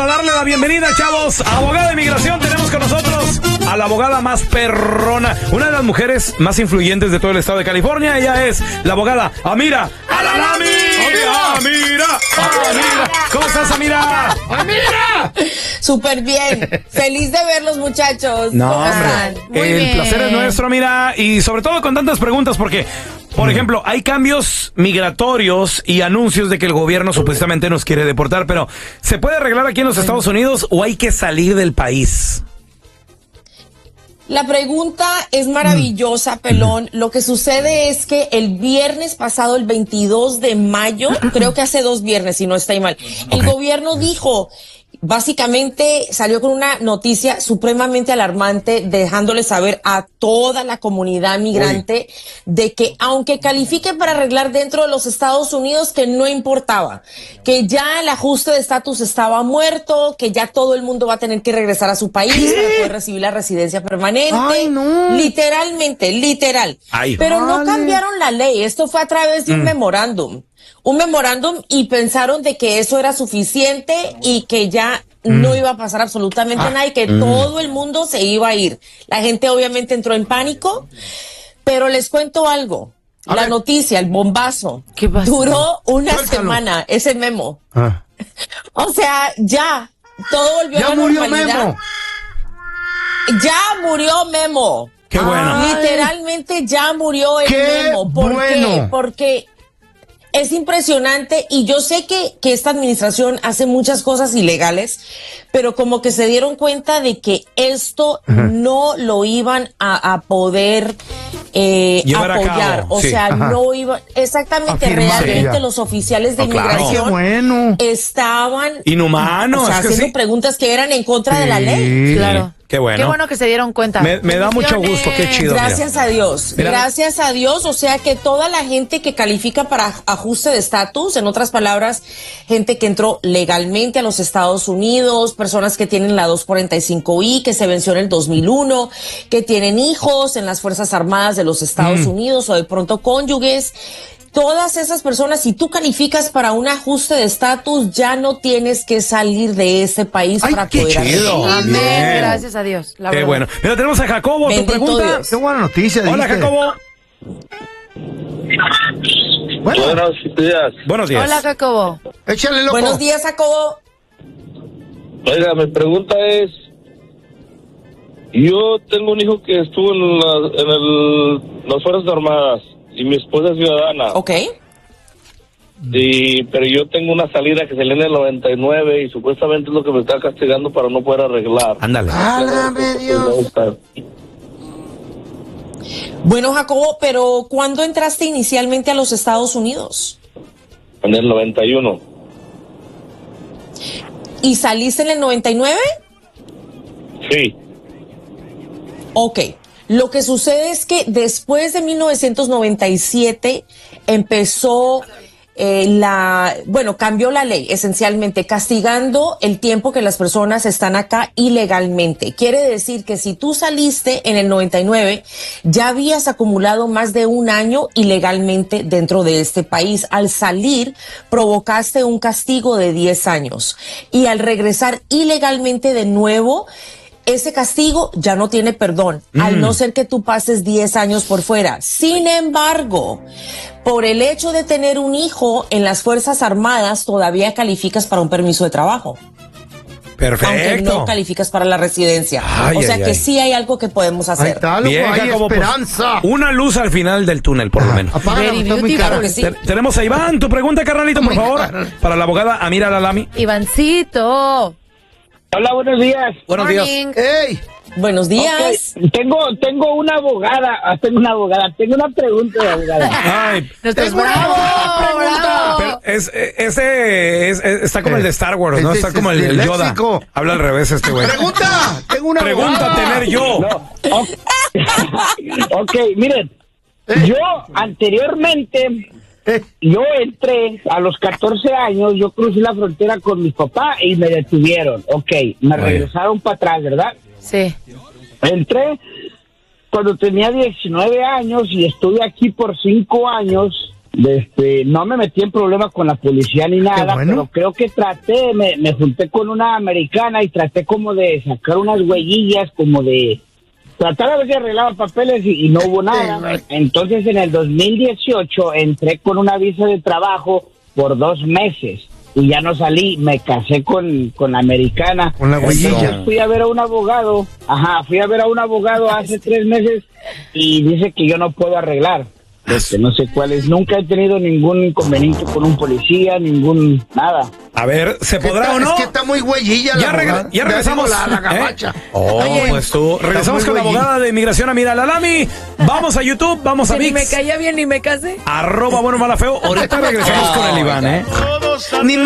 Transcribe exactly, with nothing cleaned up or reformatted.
a darle la bienvenida, chavos. Abogada de inmigración, tenemos con nosotros a la abogada más perrona, una de las mujeres más influyentes de todo el estado de California. Ella es la abogada Amira Al-Alami. Amira, Amira, Amira. ¿Cómo estás, Amira? Amira. Súper bien. Feliz de verlos, muchachos. No, ¿Cómo están? Muy el bien. Placer es nuestro, Amira, y sobre todo con tantas preguntas porque... Por ejemplo, hay cambios migratorios y anuncios de que el gobierno supuestamente nos quiere deportar, pero ¿se puede arreglar aquí en los Estados Unidos o hay que salir del país? La pregunta es maravillosa, Pelón. Lo que sucede es que el viernes pasado, el veintidós de mayo, creo que hace dos viernes, si no estoy mal, el okay. gobierno dijo... Básicamente salió con una noticia supremamente alarmante, dejándole saber a toda la comunidad migrante Uy. de que aunque califiquen para arreglar dentro de los Estados Unidos, que no importaba, que ya el ajuste de estatus estaba muerto, que ya todo el mundo va a tener que regresar a su país ¿Qué? para poder recibir la residencia permanente. Ay, no. Literalmente, literal. Ay, Pero vale. no cambiaron la ley, esto fue a través de un mm. memorándum. Un memorándum y pensaron de que eso era suficiente y que ya mm. no iba a pasar absolutamente ah. nada y que mm. todo el mundo se iba a ir. La gente obviamente entró en pánico, pero les cuento algo. A la ver. noticia, el bombazo, ¿Qué pasó? duró una Suéltalo. semana, ese memo. Ah. O sea, ya, todo volvió ya a la normalidad. Memo. Ya murió Memo. Qué bueno. Literalmente ya murió el Qué Memo. ¿Por bueno. qué? Porque... Es impresionante y yo sé que, que esta administración hace muchas cosas ilegales, pero como que se dieron cuenta de que esto uh-huh. no lo iban a, a poder eh, apoyar. O sí. sea, Ajá. no iban, exactamente, Afirma, realmente sí, los oficiales de oh, inmigración claro. bueno. estaban inhumanos, o sea, es que haciendo sí. preguntas que eran en contra sí. de la ley. Claro. Qué bueno. Qué bueno que se dieron cuenta. Me, me da mucho gusto, qué chido. Gracias mira. a Dios. Mira. Gracias a Dios. O sea que toda la gente que califica para ajuste de estatus, en otras palabras, gente que entró legalmente a los Estados Unidos, personas que tienen la dos cuarenta y cinco I, que se venció en el dos mil uno, que tienen hijos en las Fuerzas Armadas de los Estados mm. Unidos o de pronto cónyuges. Todas esas personas, si tú calificas para un ajuste de estatus, ya no tienes que salir de ese país Ay, para qué poder chido. Amén. Bien. Gracias a Dios. La qué verdad. bueno. Mira, tenemos a Jacobo. Bendito ¿Tu pregunta? Dios. Qué buena noticia. Hola, ¿viste? Jacobo. Bueno. Buenos días. Buenos días. Hola, Jacobo. Échale, loco. Buenos días, Jacobo. Oiga, mi pregunta es, yo tengo un hijo que estuvo en, la, en el, las Fuerzas Armadas y mi esposa es ciudadana. Ok. Y, pero yo tengo una salida que se lee en el noventa y nueve y supuestamente es lo que me está castigando para no poder arreglar. Ándale. ¡Álame Dios! Bueno, Jacobo, pero ¿cuándo entraste inicialmente a los Estados Unidos? En el noventa y uno. ¿Y saliste en el noventa y nueve? Sí. Ok. Lo que sucede es que después de mil novecientos noventa y siete empezó... Eh, la, bueno, cambió la ley esencialmente castigando el tiempo que las personas están acá ilegalmente. Quiere decir que si tú saliste en el noventa y nueve, ya habías acumulado más de un año ilegalmente dentro de este país. Al salir, provocaste un castigo de diez años. Y al regresar ilegalmente de nuevo, ese castigo ya no tiene perdón, mm. al no ser que tú pases diez años por fuera. Sin embargo, por el hecho de tener un hijo en las Fuerzas Armadas, todavía calificas para un permiso de trabajo. Perfecto. Aunque no calificas para la residencia. Ay, o sea ay, que ay. sí hay algo que podemos hacer. Ahí está, loco, Bien, hay Jacobo, esperanza. Pues, una luz al final del túnel, por lo menos. Apágalo, está muy caro. Que sí. Te- tenemos a Iván. Tu pregunta, carnalito, por favor. Caro. Para la abogada Amira Al-Alami. Ivancito. Hola, buenos días. Buenos Morning. días. ¡Ey! Buenos días. Okay. Tengo, tengo una abogada, ah, tengo una abogada, tengo una pregunta de abogada. Ay, Nuestros bravo, bravo. pero es, ese es, es- está como el de Star Wars, ¿no? Es Está como el, el Yoda. disléxico. Habla al revés este güey. ¡Pregunta! Tengo una Pregunta abogada. tener yo. No. Ok, okay, miren, yo anteriormente, Eh, yo entré a los catorce años, yo crucé la frontera con mis papás y me detuvieron. Ok, me Oye. regresaron para atrás, ¿verdad? Sí. Entré cuando tenía diecinueve años y estuve aquí por cinco años Este, no me metí en problemas con la policía ni nada, bueno. pero creo que traté, me, me junté con una americana y traté como de sacar unas huellillas, como de tratar a ver si arreglaba papeles y, y no hubo nada. Entonces en el dos mil dieciocho entré con una visa de trabajo por dos meses y ya no salí, me casé con, con la americana. Con la huellilla. Entonces fui a ver a un abogado, ajá, fui a ver a un abogado hace tres meses y dice que yo no puedo arreglar. Este, no sé cuál es, nunca he tenido ningún inconveniente con un policía, ningún, nada. A ver, ¿se podrá Está- o no? Es que está muy huellilla la Ya, regre- abogada. ya regresamos. digo, La, la ¿eh? gabacha. Oh, Oye, pues tú. Regresamos muy con la güey. abogada de inmigración, Amira Lalami. Vamos a YouTube, vamos a Que ni me Vix. caía bien ni me casé. Arroba bueno mala feo. Ahorita regresamos con el Iván, ¿eh? Ni